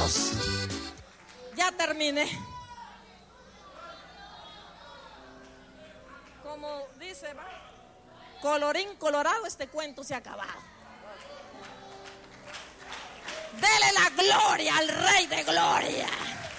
Dios. Ya terminé. Como dice, ¿va? Colorín colorado, este cuento se ha acabado. Dele la gloria al Rey de Gloria.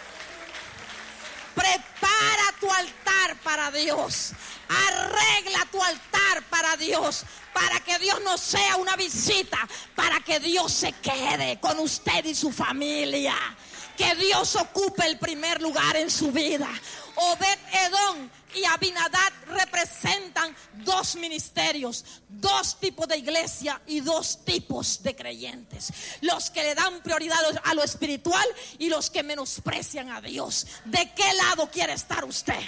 Prepara tu altar para Dios. Arregla tu altar para Dios. Para que Dios no sea una visita. Para que Dios se quede con usted y su familia. Que Dios ocupe el primer lugar en su vida. Obed-Edom y Abinadab representan dos ministerios, dos tipos de iglesia y dos tipos de creyentes. Los que le dan prioridad a lo espiritual y los que menosprecian a Dios. ¿De qué lado quiere estar usted?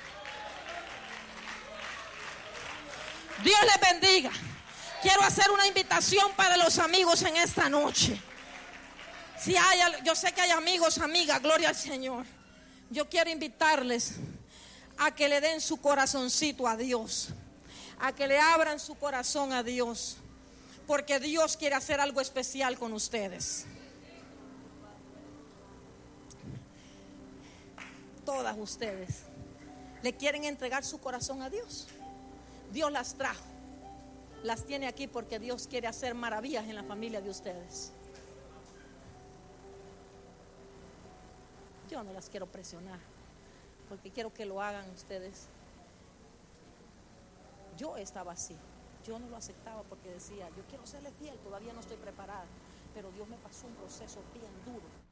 Dios le bendiga. Quiero hacer una invitación para los amigos en esta noche. Si hay, yo sé que hay amigos, amigas, gloria al Señor. Yo quiero invitarles a que le den su corazoncito a Dios, a que le abran su corazón a Dios, porque Dios quiere hacer algo especial con ustedes. Todas ustedes le quieren entregar su corazón a Dios. Dios las trajo, las tiene aquí porque Dios quiere hacer maravillas en la familia de ustedes. Yo no las quiero presionar, porque quiero que lo hagan ustedes. Yo estaba así, yo no lo aceptaba porque decía, yo quiero serle fiel, todavía no estoy preparada, pero Dios me pasó un proceso bien duro